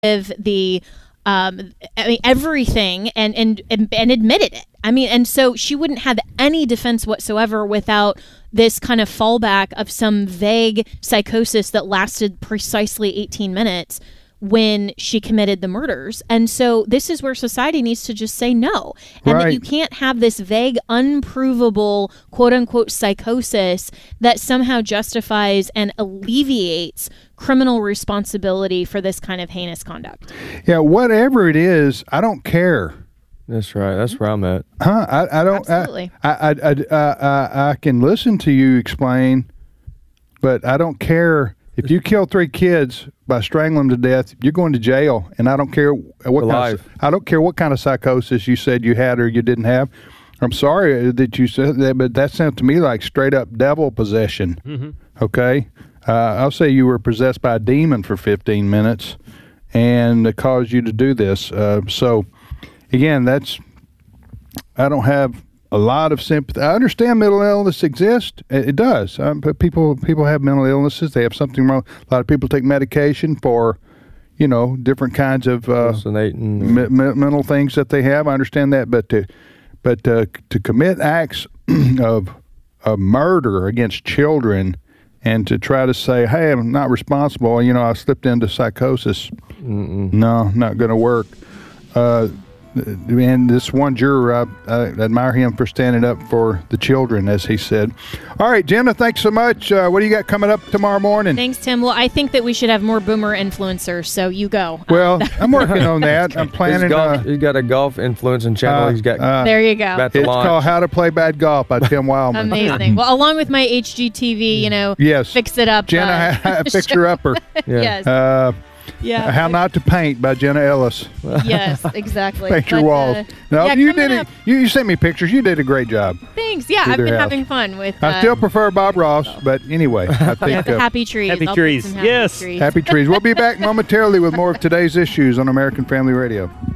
the everything and admitted it. I mean, and so she wouldn't have any defense whatsoever without this kind of fallback of some vague psychosis that lasted precisely 18 minutes when she committed the murders. And so this is where society needs to just say no. And that you can't have this vague, unprovable, quote unquote, psychosis that somehow justifies and alleviates criminal responsibility for this kind of heinous conduct. Yeah, whatever it is, I don't care. That's right. That's where I'm at. I don't. Absolutely. I can listen to you explain, but I don't care. If you kill 3 kids by strangling them to death, you're going to jail, and I don't care I don't care what kind of psychosis you said you had or you didn't have. I'm sorry that you said that, but that sounds to me like straight up devil possession. Mm-hmm. Okay, I'll say you were possessed by a demon for 15 minutes, and it caused you to do this. So, again, I don't have a lot of sympathy. I understand mental illness exists. It does. But people have mental illnesses. They have something wrong. A lot of people take medication for, different kinds of mental things that they have. I understand that. But to commit acts of murder against children and to try to say, hey, I'm not responsible, I slipped into psychosis. No, not going to work. And this one juror, I admire him for standing up for the children, as he said. All right, Jenna, thanks so much. What do you got coming up tomorrow morning? Thanks, Tim. Well, I think that we should have more boomer influencers, so you go. Well, I'm working on that. I'm planning. He's got a golf influencing channel. He's got. There you go. It's called How to Play Bad Golf by Tim Wildman. Amazing. Well, along with my HGTV, yes, fix it up. Jenna, fixer upper. Yes. Yeah. How Not to Paint by Jenna Ellis. Yes, exactly. Paint your walls. No, you did it. You sent me pictures. You did a great job. Thanks. Yeah, I've been having fun with. I still prefer Bob Ross, but anyway, I think happy trees. Happy trees. Yes. Happy trees. We'll be back momentarily with more of today's issues on American Family Radio.